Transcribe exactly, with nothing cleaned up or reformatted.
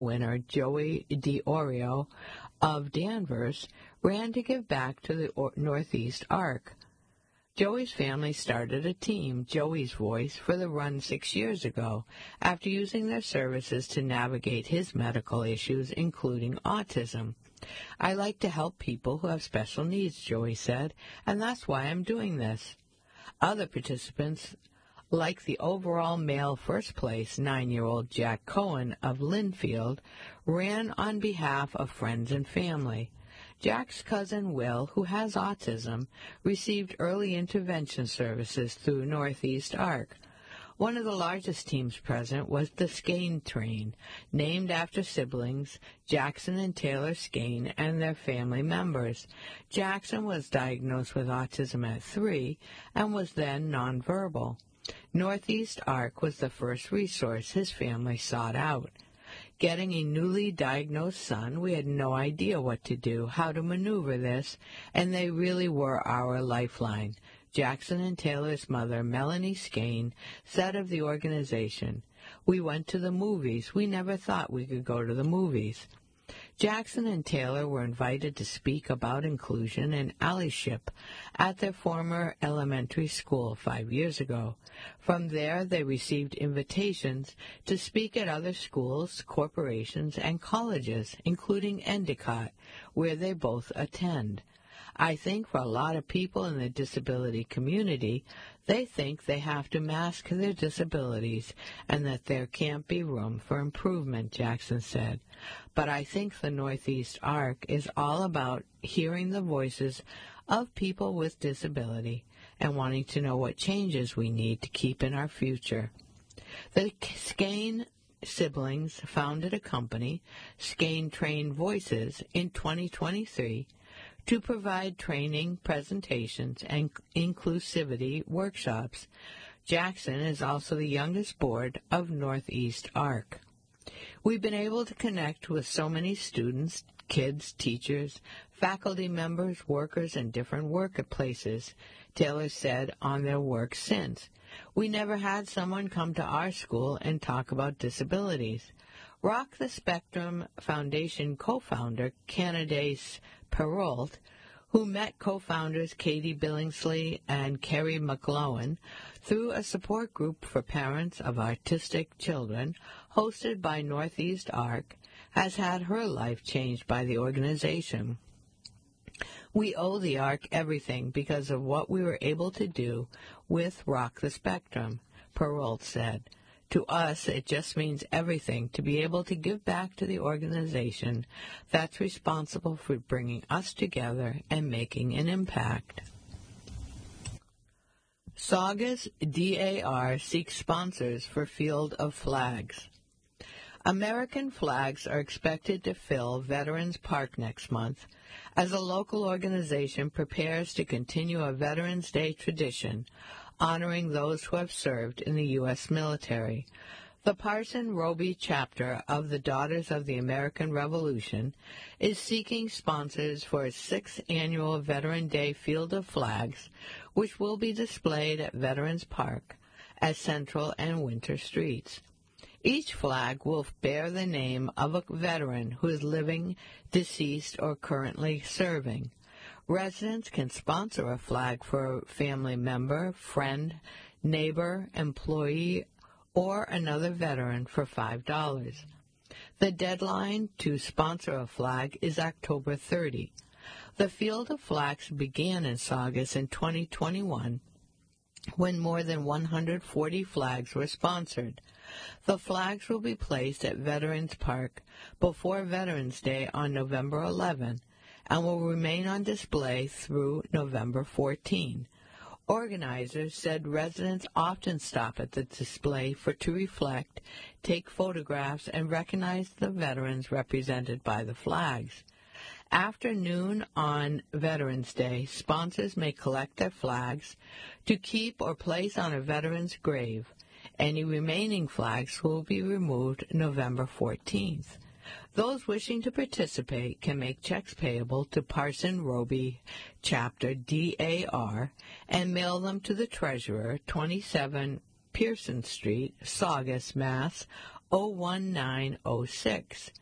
winner Joey DiOrio of Danvers ran to give back to the Northeast Arc. Joey's family started a team, Joey's Voice, for the run six years ago, after using their services to navigate his medical issues, including autism. "I like to help people who have special needs," Joey said, "and that's why I'm doing this." Other participants, like the overall male first-place nine-year-old Jack Cohen of Linfield, ran on behalf of friends and family. Jack's cousin Will, who has autism, received early intervention services through Northeast Arc. One of the largest teams present was the Skane Train, named after siblings Jackson and Taylor Skane and their family members. Jackson was diagnosed with autism at three and was then nonverbal. Northeast Arc was the first resource his family sought out. Getting a newly diagnosed son, we had no idea what to do, how to maneuver this, and they really were our lifeline. Jackson and Taylor's mother, Melanie Skane, said of the organization, "We went to the movies. We never thought we could go to the movies." Jackson and Taylor were invited to speak about inclusion and allyship at their former elementary school five years ago. From there, they received invitations to speak at other schools, corporations, and colleges, including Endicott, where they both attend. I think for a lot of people in the disability community, they think they have to mask their disabilities and that there can't be room for improvement, Jackson said. But I think the Northeast Arc is all about hearing the voices of people with disability and wanting to know what changes we need to keep in our future. The Skane siblings founded a company, Skane Trained Voices, in twenty twenty-three to provide training, presentations, and inclusivity workshops. Jackson is also the youngest board of Northeast Arc. We've been able to connect with so many students, kids, teachers, faculty members, workers, and different workplaces, Taylor said on their work since. We never had someone come to our school and talk about disabilities. Rock the Spectrum Foundation co-founder Candace Perrault, who met co-founders Katie Billingsley and Kerry McGlowan through a support group for parents of autistic children hosted by Northeast Arc, has had her life changed by the organization. "We owe the Arc everything because of what we were able to do with Rock the Spectrum," Perrault said. "To us, it just means everything to be able to give back to the organization that's responsible for bringing us together and making an impact." Saugus D A R seeks sponsors for Field of Flags. American flags are expected to fill Veterans Park next month as a local organization prepares to continue a Veterans Day tradition honoring those who have served in the U S military. The Parson Roby chapter of the Daughters of the American Revolution is seeking sponsors for its sixth annual Veteran Day Field of Flags, which will be displayed at Veterans Park at Central and Winter Streets. Each flag will bear the name of a veteran who is living, deceased, or currently serving. Residents can sponsor a flag for a family member, friend, neighbor, employee, or another veteran for five dollars. The deadline to sponsor a flag is October thirtieth. The Field of Flags began in Saugus in twenty twenty-one when more than one hundred forty flags were sponsored. The flags will be placed at Veterans Park before Veterans Day on November eleventh and will remain on display through November fourteenth. Organizers said residents often stop at the display for to reflect, take photographs, and recognize the veterans represented by the flags. After noon on Veterans Day, sponsors may collect their flags to keep or place on a veteran's grave. Any remaining flags will be removed November fourteenth. Those wishing to participate can make checks payable to Parson Roby Chapter D A R and mail them to the Treasurer, twenty-seven Pearson Street, Saugus, Mass. oh one nine oh six.